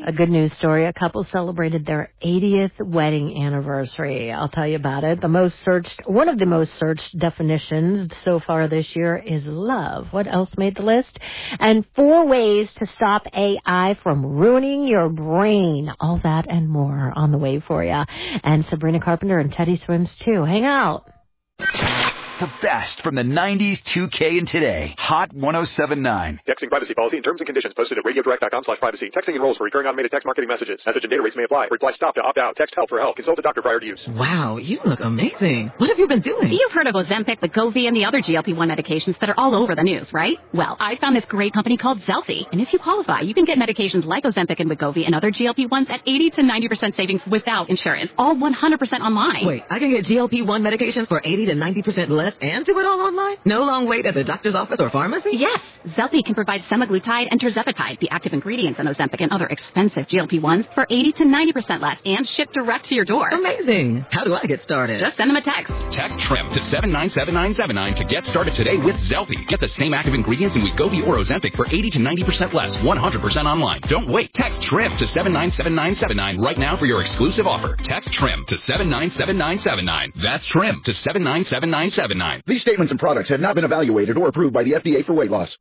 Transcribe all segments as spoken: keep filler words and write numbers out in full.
A good news story. A couple celebrated their eightieth wedding anniversary. I'll tell you about it. The most searched, one of the most searched definitions so far this year is love. What else made the list? And four ways to stop A I from ruining your brain. All that and more on the way for you. And Sabrina Carpenter and Teddy Swims too. Hang out. The best from the nineties, two K, and today. Hot one oh seven point nine. Texting privacy policy and terms and conditions posted at radiodirect.com slash privacy. Texting enrolls for recurring automated text marketing messages. Message and data rates may apply. Reply stop to opt out. Text help for help. Consult a doctor prior to use. Wow, you look amazing. What have you been doing? You've heard of Ozempic, Wegovy, and the other G L P one medications that are all over the news, right? Well, I found this great company called Zelfie. And if you qualify, you can get medications like Ozempic and Wegovy and other G L P ones at eighty to ninety percent savings without insurance. All one hundred percent online. Wait, I can get G L P one medications for eighty to ninety percent less and do it all online? No long wait at the doctor's office or pharmacy? Yes. Zelfie can provide semaglutide and tirzepatide, the active ingredients in Ozempic and other expensive G L P ones, for eighty to ninety percent less and shipped direct to your door. Amazing. How do I get started? Just send them a text. Text TRIM to seven nine seven nine seven nine to get started today with Zelfie. Get the same active ingredients in Wegovy or Ozempic for eighty to ninety percent less, one hundred percent online. Don't wait. Text TRIM to seven nine seven nine seven nine right now for your exclusive offer. Text TRIM to seven nine seven nine seven nine. That's TRIM to seven nine seven nine seven nine. These statements and products have not been evaluated or approved by the F D A for weight loss.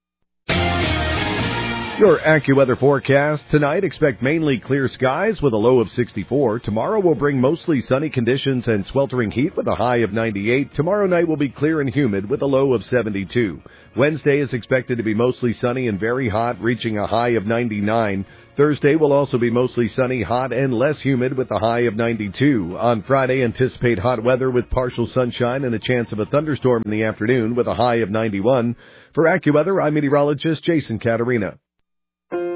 Your AccuWeather forecast. Tonight, expect mainly clear skies with a low of sixty-four. Tomorrow will bring mostly sunny conditions and sweltering heat with a high of ninety-eight. Tomorrow night will be clear and humid with a low of seventy-two. Wednesday is expected to be mostly sunny and very hot, reaching a high of ninety-nine. Thursday will also be mostly sunny, hot, and less humid with a high of ninety-two. On Friday, anticipate hot weather with partial sunshine and a chance of a thunderstorm in the afternoon with a high of ninety-one. For AccuWeather, I'm meteorologist Jason Caterina.